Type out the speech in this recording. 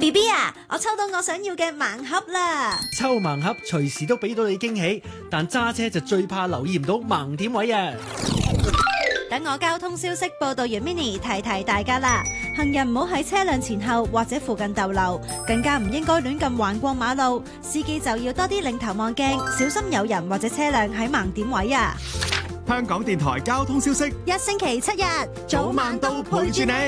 BB 啊，我抽到我想要嘅盲盒啦！ 抽盲盒隨時都俾到你驚喜，但揸車就最怕留意唔到盲點位啊！ 等我交通消息報道員 Mini 提提大家啦，行人唔好喺車輛前後或者附近逗留，更加唔應該亂咁橫過馬路，司機就要多啲擰頭望鏡，小心有人或者車輛喺盲點位啊！ 香港電台交通消息， 一星期7日， 早晚都陪住你。